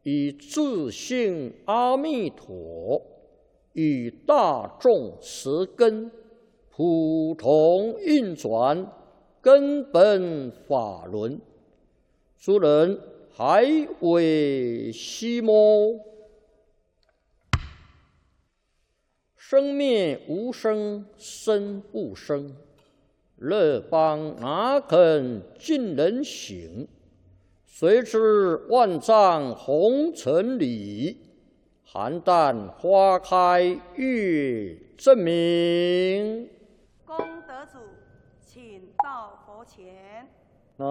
以自性阿弥陀，与大众持根，普通运转，根本法轮。诸人还未悉摸。生灭无生，生不生。乐邦哪肯尽人行？谁知万丈红尘里，邯郸花开月正明。 功德主，请到佛前。